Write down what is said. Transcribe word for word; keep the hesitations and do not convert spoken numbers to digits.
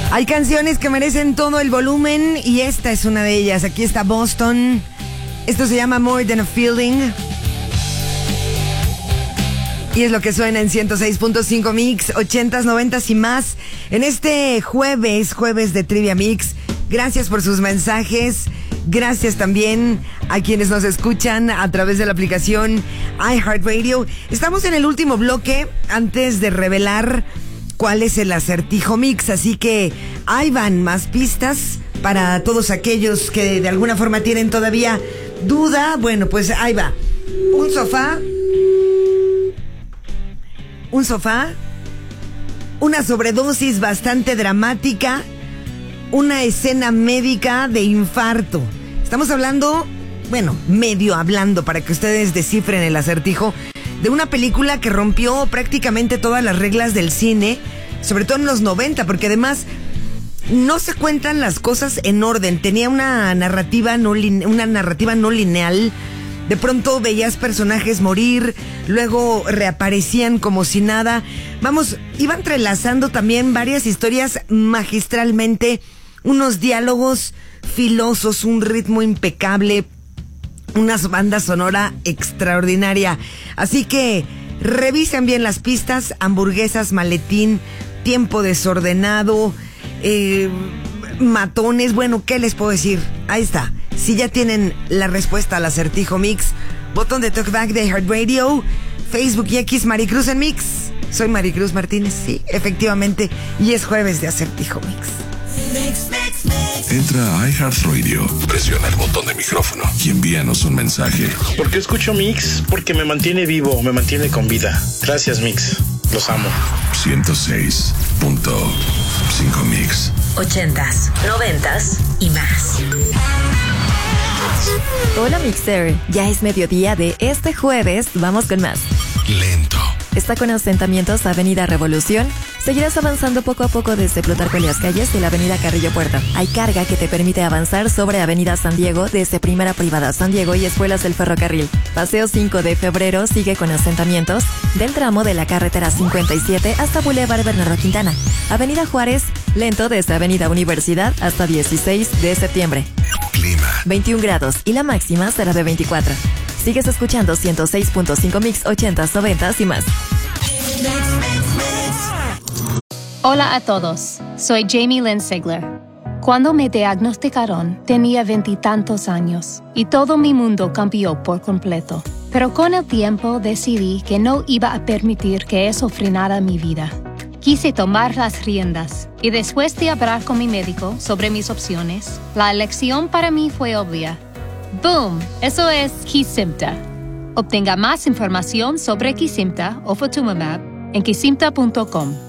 Hay canciones que merecen todo el volumen y esta es una de ellas. Aquí está Boston. Esto se llama More Than a Feeling. Y es lo que suena en ciento seis punto cinco Mix, ochentas, noventas y más. En este jueves, jueves de Trivia Mix. Gracias por sus mensajes. Gracias también a quienes nos escuchan a través de la aplicación iHeartRadio. Estamos en el último bloque antes de revelar cuál es el acertijo Mix. Así que ahí van más pistas para todos aquellos que de alguna forma tienen todavía duda. Bueno, pues ahí va. Un sofá. Un sofá. Una sobredosis bastante dramática. Una escena médica de infarto. Estamos hablando, bueno, medio hablando para que ustedes descifren el acertijo, de una película que rompió prácticamente todas las reglas del cine, sobre todo en los noventa, porque además no se cuentan las cosas en orden. Tenía una narrativa no, una narrativa no lineal. De pronto veías personajes morir, luego reaparecían como si nada. Vamos, iba entrelazando también varias historias magistralmente, unos diálogos filosos, un ritmo impecable, una banda sonora extraordinaria. Así que revisen bien las pistas: hamburguesas, maletín, tiempo desordenado, eh, matones. Bueno, ¿qué les puedo decir? Ahí está. Si ya tienen la respuesta al acertijo Mix, botón de talkback de iHeartRadio, Facebook y X, Maricruz en Mix. Soy Maricruz Martínez, sí, efectivamente, y es jueves de acertijo Mix. Mix, mix, mix. Entra a iHeartRadio, presiona el botón de micrófono y envíanos un mensaje. ¿Por qué escucho Mix? Porque me mantiene vivo, me mantiene con vida. Gracias, Mix. Los amo. ciento seis punto cinco Mix. Ochentas, noventas y más. Hola Mixer, ya es mediodía de este jueves, vamos con más. Lento. Está con asentamientos Avenida Revolución. Seguirás avanzando poco a poco desde Plutarco Elías Calles y la Avenida Carrillo Puerto. Hay carga que te permite avanzar sobre Avenida San Diego desde Primera Privada San Diego y Escuelas del Ferrocarril. Paseo cinco de febrero sigue con asentamientos del tramo de la carretera cincuenta y siete hasta Boulevard Bernardo Quintana. Avenida Juárez, lento desde Avenida Universidad hasta dieciséis de septiembre. Clima. veintiún grados y la máxima será de veinticuatro. Sigues escuchando ciento seis punto cinco Mix, ochentas, noventas y más. Hola a todos, soy Jamie Lynn Sigler. Cuando me diagnosticaron, tenía veintitantos años y todo mi mundo cambió por completo. Pero con el tiempo decidí que no iba a permitir que eso frenara mi vida. Quise tomar las riendas y después de hablar con mi médico sobre mis opciones, la elección para mí fue obvia. ¡Boom! Eso es Kesimpta. Obtenga más información sobre Kesimpta o Ofatumumab en kesimpta punto com.